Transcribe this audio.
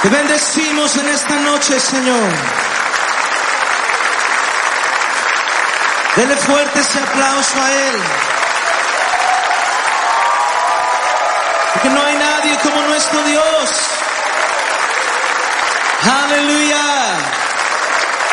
Te bendecimos en esta noche, Señor. Dele fuerte ese aplauso a Él. Porque no hay nadie como nuestro Dios.